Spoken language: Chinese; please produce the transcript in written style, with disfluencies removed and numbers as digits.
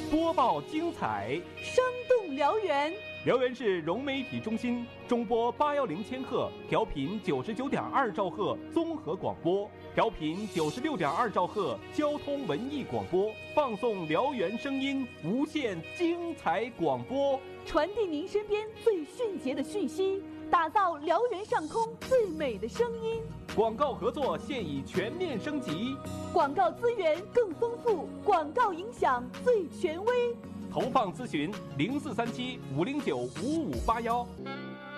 播报精彩， 生动辽源。 辽源市融媒体中心中波810千赫，调频99.2兆赫综合广播，调频96.2兆赫交通文艺广播，放送辽源声音，无限精彩广播， 传递您身边最迅捷的讯息，打造辽源上空最美的声音。 广告合作现已全面升级， 广告资源更丰富，广告影响最权威。 投放咨询0437-509-5581。